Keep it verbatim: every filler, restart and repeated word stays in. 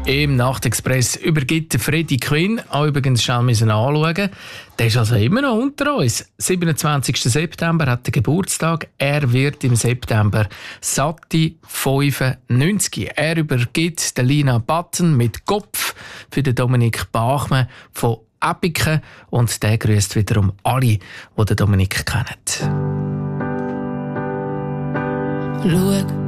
im Nachtexpress übergibt Freddie Quinn. Auch übrigens schnell müssen anschauen. Der ist also immer noch unter uns. siebenundzwanzigsten September hat er Geburtstag. Er wird im September satte fünfundneunzig. Er übergibt den Lina Button mit Kopf für den Dominik Bachmann von Epiken. Und der grüßt wiederum alle, die den Dominik kennen. Schau.